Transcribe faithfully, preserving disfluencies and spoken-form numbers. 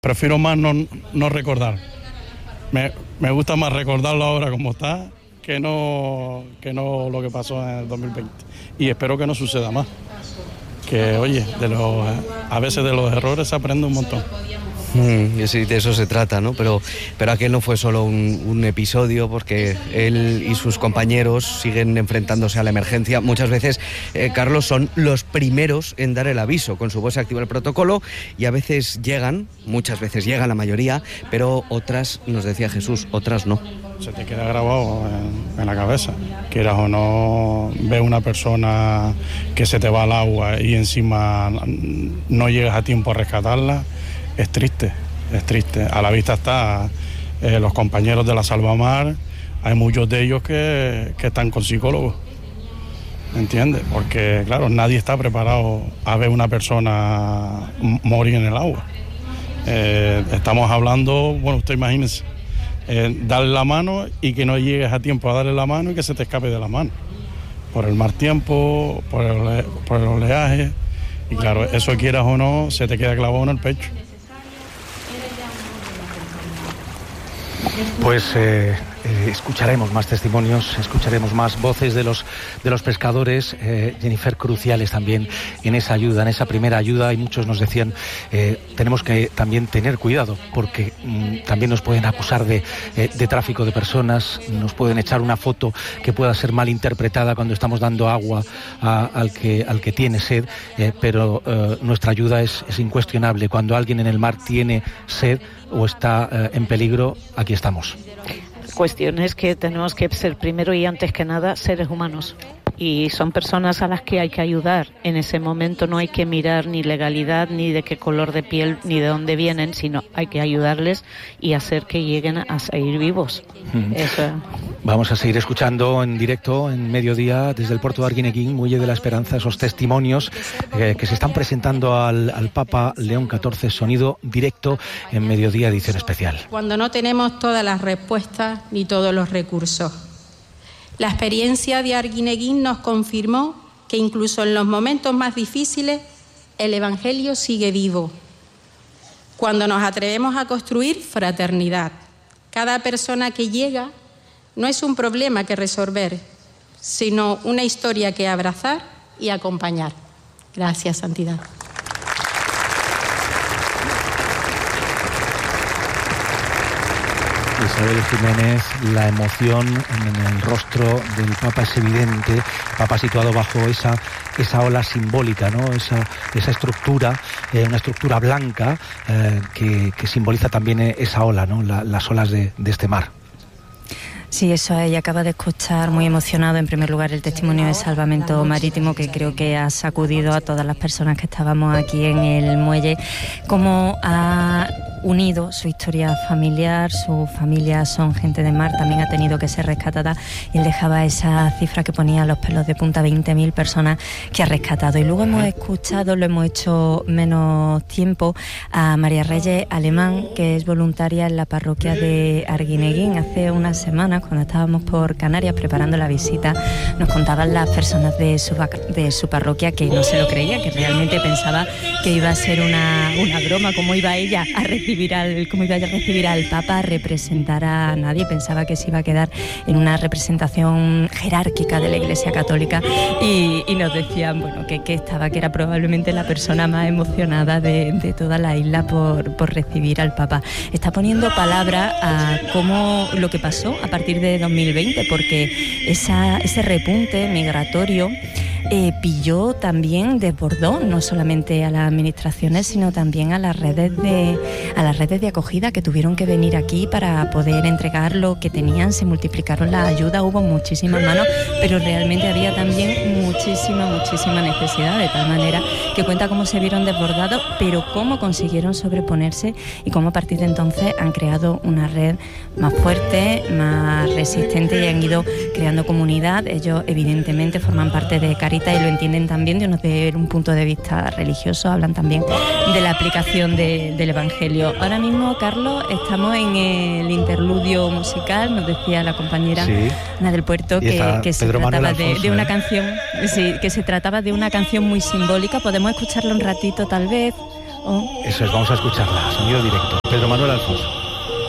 Prefiero más no, no recordar. Me, me gusta más recordarlo ahora como está que no, que no lo que pasó en el dos mil veinte. Y espero que no suceda más. Que, oye, de los, a veces de los errores se aprende un montón. Mm, sí, de eso se trata, ¿no? Pero, pero aquel no fue solo un, un episodio, porque él y sus compañeros siguen enfrentándose a la emergencia. Muchas veces, eh, Carlos, son los primeros en dar el aviso. Con su voz se activa el protocolo y a veces llegan, muchas veces llegan la mayoría, pero otras, nos decía Jesús, otras no. Se te queda grabado en, en la cabeza. Quieras o no, ves una persona que se te va al agua y encima no llegas a tiempo a rescatarla. Es triste, es triste. A la vista está eh, los compañeros de la Salvamar, hay muchos de ellos que, que están con psicólogos, ¿entiendes? Porque, claro, nadie está preparado a ver una persona morir en el agua. Eh, estamos hablando, bueno, usted imagínese, eh, darle la mano y que no llegues a tiempo a darle la mano y que se te escape de la mano. Por el mal tiempo, por el, por el oleaje, y claro, eso quieras o no, se te queda clavado en el pecho. Pues eh, eh, escucharemos más testimonios, escucharemos más voces de los de los pescadores, eh, Jennifer, cruciales también en esa ayuda, en esa primera ayuda, y muchos nos decían, eh, tenemos que también tener cuidado, porque mm, también nos pueden acusar de, eh, de tráfico de personas, nos pueden echar una foto que pueda ser mal interpretada cuando estamos dando agua a, al, que, al que tiene sed, eh, pero eh, nuestra ayuda es, es incuestionable. Cuando alguien en el mar tiene sed o está eh, en peligro, aquí estamos. Cuestión es que tenemos que ser primero y antes que nada seres humanos, y son personas a las que hay que ayudar. En ese momento no hay que mirar ni legalidad, ni de qué color de piel, ni de dónde vienen, sino hay que ayudarles y hacer que lleguen a salir vivos. Mm. Eso. Vamos a seguir escuchando en directo en Mediodía desde el puerto de Arguineguín, Muelle de la Esperanza, esos testimonios eh, que se están presentando al, al Papa León catorce, sonido directo en Mediodía, edición especial. Cuando no tenemos todas las respuestas ni todos los recursos. La experiencia de Arguineguín nos confirmó que incluso en los momentos más difíciles el Evangelio sigue vivo. Cuando nos atrevemos a construir fraternidad, cada persona que llega no es un problema que resolver, sino una historia que abrazar y acompañar. Gracias, Santidad. Isabel Jiménez, la emoción en el rostro del Papa es evidente. El Papa situado bajo esa, esa ola simbólica, ¿no? Esa, esa estructura, eh, una estructura blanca eh, que, que simboliza también esa ola, ¿no? La, las olas de, de este mar. Sí, eso es, y acaba de escuchar muy emocionado en primer lugar el testimonio de salvamento marítimo, que creo que ha sacudido a todas las personas que estábamos aquí en el muelle, como ha unido su historia familiar, su familia son gente de mar, también ha tenido que ser rescatada, y él dejaba esa cifra que ponía los pelos de punta, veinte mil personas que ha rescatado. Y luego hemos escuchado, lo hemos hecho menos tiempo, a María Reyes Alemán, que es voluntaria en la parroquia de Arguineguín. Hace unas semanas, cuando estábamos por Canarias preparando la visita, nos contaban las personas de su, de su parroquia que no se lo creía, que realmente pensaba que iba a ser una, una broma, cómo iba ella a recibir al, cómo iba a recibir al Papa, a representar a nadie. Pensaba que se iba a quedar en una representación jerárquica de la Iglesia Católica, y, y nos decían, bueno, que, que estaba, que era probablemente la persona más emocionada de, de toda la isla por, por recibir al Papa. Está poniendo palabra a cómo lo que pasó a partir de dos mil veinte, porque esa, ese repunte migratorio eh, pilló también, desbordó no solamente a las administraciones, sino también a las redes de a las redes de acogida, que tuvieron que venir aquí para poder entregar lo que tenían. Se multiplicaron las ayudas, hubo muchísimas manos, pero realmente había también muchísima, muchísima necesidad, de tal manera que cuenta cómo se vieron desbordados, pero cómo consiguieron sobreponerse, y cómo a partir de entonces han creado una red más fuerte, más resistente, y han ido creando comunidad. Ellos evidentemente forman parte de Caritas y lo entienden también desde un punto de vista religioso, hablan también de la aplicación de, del Evangelio. Ahora mismo, Carlos, estamos en el interludio musical, nos decía la compañera sí. Ana del Puerto que, que se trataba Alfonso, de, de una ¿eh? canción, sí, que se trataba de una canción muy simbólica. Podemos escucharla un ratito tal vez. Eso es, vamos a escucharla, sonido directo. Pedro Manuel Alfonso.